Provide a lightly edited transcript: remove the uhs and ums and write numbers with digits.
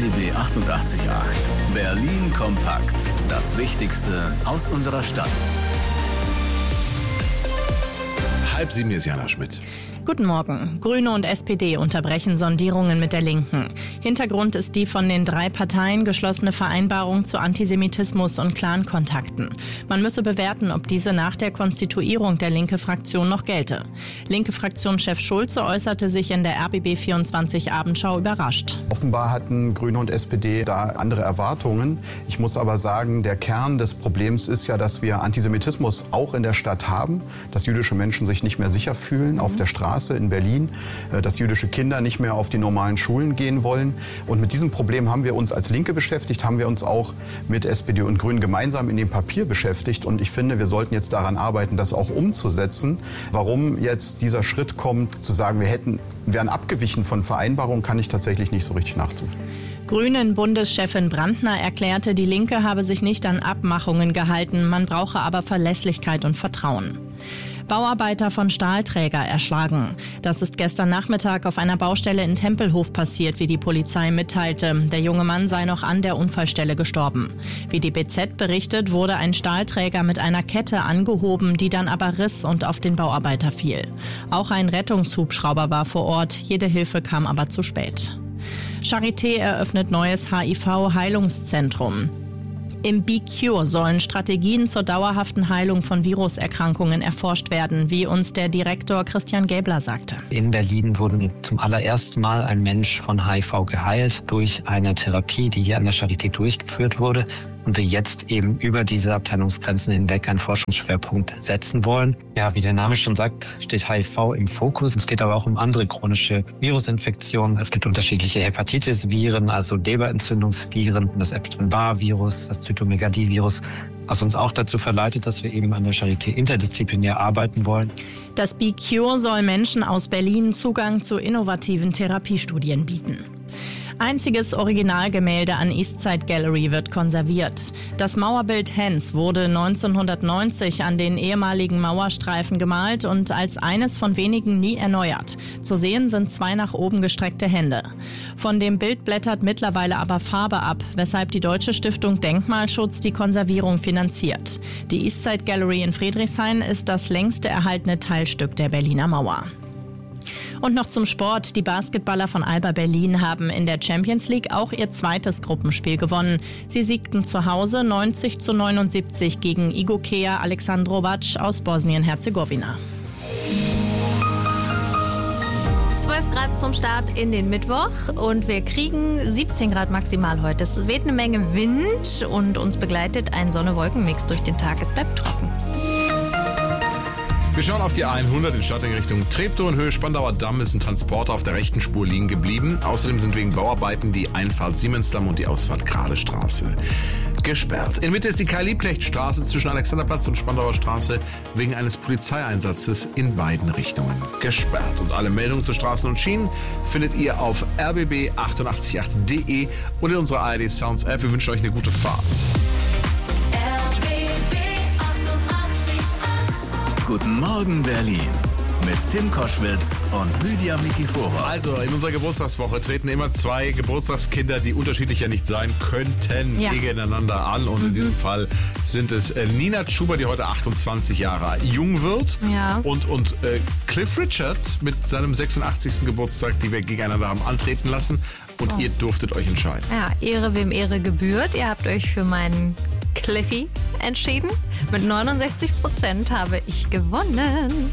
RBB 88.8. Berlin kompakt. Das Wichtigste aus unserer Stadt. 6:30 ist Jana Schmidt. Guten Morgen. Grüne und SPD unterbrechen Sondierungen mit der Linken. Hintergrund ist die von den 3 Parteien geschlossene Vereinbarung zu Antisemitismus und Clankontakten. Man müsse bewerten, ob diese nach der Konstituierung der Linke-Fraktion noch gelte. Linke-Fraktionschef Schulze äußerte sich in der RBB24 Abendschau überrascht. Offenbar hatten Grüne und SPD da andere Erwartungen. Ich muss aber sagen, der Kern des Problems ist ja, dass wir Antisemitismus auch in der Stadt haben, dass jüdische Menschen sich nicht mehr sicher fühlen auf der Straße in Berlin, dass jüdische Kinder nicht mehr auf die normalen Schulen gehen wollen. Und mit diesem Problem haben wir uns als Linke beschäftigt, haben wir uns auch mit SPD und Grünen gemeinsam in dem Papier beschäftigt. Und ich finde, wir sollten jetzt daran arbeiten, das auch umzusetzen. Warum jetzt dieser Schritt kommt, zu sagen, wir wären abgewichen von Vereinbarungen, kann ich tatsächlich nicht so richtig nachvollziehen. Grünen-Bundeschefin Brandner erklärte, die Linke habe sich nicht an Abmachungen gehalten, man brauche aber Verlässlichkeit und Vertrauen. Bauarbeiter von Stahlträger erschlagen. Das ist gestern Nachmittag auf einer Baustelle in Tempelhof passiert, wie die Polizei mitteilte. Der junge Mann sei noch an der Unfallstelle gestorben. Wie die BZ berichtet, wurde ein Stahlträger mit einer Kette angehoben, die dann aber riss und auf den Bauarbeiter fiel. Auch ein Rettungshubschrauber war vor Ort. Jede Hilfe kam aber zu spät. Charité eröffnet neues HIV-Heilungszentrum. Im BeCure sollen Strategien zur dauerhaften Heilung von Viruserkrankungen erforscht werden, wie uns der Direktor Christian Gäbler sagte. In Berlin wurde zum allerersten Mal ein Mensch von HIV geheilt durch eine Therapie, die hier an der Charité durchgeführt wurde. Und wir jetzt eben über diese Abteilungsgrenzen hinweg einen Forschungsschwerpunkt setzen wollen. Ja, wie der Name schon sagt, steht HIV im Fokus. Es geht aber auch um andere chronische Virusinfektionen. Es gibt unterschiedliche Hepatitis-Viren, also Leberentzündungsviren, das Epstein-Barr-Virus, das Zytomegalie-Virus, was uns auch dazu verleitet, dass wir eben an der Charité interdisziplinär arbeiten wollen. Das BeCure soll Menschen aus Berlin Zugang zu innovativen Therapiestudien bieten. Einziges Originalgemälde an Eastside Gallery wird konserviert. Das Mauerbild Hens wurde 1990 an den ehemaligen Mauerstreifen gemalt und als eines von wenigen nie erneuert. Zu sehen sind 2 nach oben gestreckte Hände. Von dem Bild blättert mittlerweile aber Farbe ab, weshalb die Deutsche Stiftung Denkmalschutz die Konservierung finanziert. Die Eastside Gallery in Friedrichshain ist das längste erhaltene Teilstück der Berliner Mauer. Und noch zum Sport. Die Basketballer von Alba Berlin haben in der Champions League auch ihr 2. Gruppenspiel gewonnen. Sie siegten zu Hause 90:79 gegen Igokea Aleksandrovac aus Bosnien-Herzegowina. 12 Grad zum Start in den Mittwoch und wir kriegen 17 Grad maximal heute. Es weht eine Menge Wind und uns begleitet ein Sonne-Wolken-Mix durch den Tag. Es bleibt trocken. Wir schauen auf die A100 in Stadting Richtung Treptow. In Höhe Spandauer Damm ist ein Transporter auf der rechten Spur liegen geblieben. Außerdem sind wegen Bauarbeiten die Einfahrt Siemensdamm und die Ausfahrt Gradestraße gesperrt. In Mitte ist die Kai-Liebknecht-Straße zwischen Alexanderplatz und Spandauer Straße wegen eines Polizeieinsatzes in beiden Richtungen gesperrt. Und alle Meldungen zu Straßen und Schienen findet ihr auf rbb888.de und in unserer ARD Sounds App. Wir wünschen euch eine gute Fahrt. Guten Morgen Berlin mit Tim Koschwitz und Lydia Mikifora. Also in unserer Geburtstagswoche treten immer 2 Geburtstagskinder, die unterschiedlicher nicht sein könnten, gegeneinander an. Und in diesem Fall sind es Nina Tschuber, die heute 28 Jahre jung wird. Ja. Und Cliff Richard mit seinem 86. Geburtstag, die wir gegeneinander haben antreten lassen. Und ihr durftet euch entscheiden. Ja, Ehre wem Ehre gebührt. Ihr habt euch für meinen Cliffy entschieden. Mit 69% habe ich gewonnen.